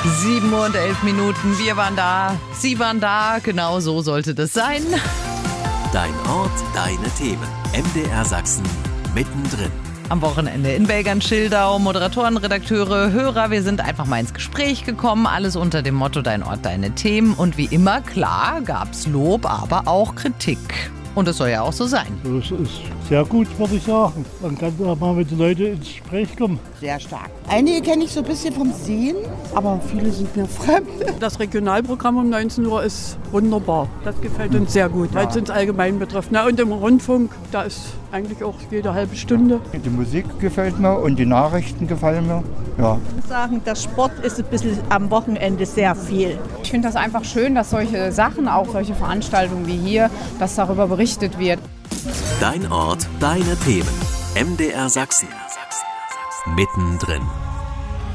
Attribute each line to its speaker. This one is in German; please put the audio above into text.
Speaker 1: 7 Uhr und 11 Minuten, wir waren da, Sie waren da, genau so sollte das sein.
Speaker 2: Dein Ort, deine Themen. MDR Sachsen mittendrin.
Speaker 1: Am Wochenende in Belgern-Schildau, Moderatoren, Redakteure, Hörer, wir sind einfach mal ins Gespräch gekommen, alles unter dem Motto Dein Ort, deine Themen. Und wie immer, klar, gab's Lob, aber auch Kritik. Und es soll ja auch so sein.
Speaker 3: Das ist sehr gut, würde ich sagen. Man kann auch mal mit den Leuten ins Gespräch kommen.
Speaker 4: Sehr stark. Einige kenne ich so ein bisschen vom Sehen, aber viele sind mir fremd.
Speaker 5: Das Regionalprogramm um 19 Uhr ist wunderbar. Das gefällt uns sehr gut, weil es uns allgemein betrifft. Na, und im Rundfunk, da ist eigentlich auch jede halbe Stunde.
Speaker 6: Die Musik gefällt mir und die Nachrichten gefallen mir. Ja.
Speaker 7: Ich muss sagen, der Sport ist ein bisschen am Wochenende sehr viel.
Speaker 8: Ich finde das einfach schön, dass solche Sachen, auch solche Veranstaltungen wie hier, dass darüber berichtet wird.
Speaker 2: Dein Ort, deine Themen. MDR Sachsen. Mittendrin.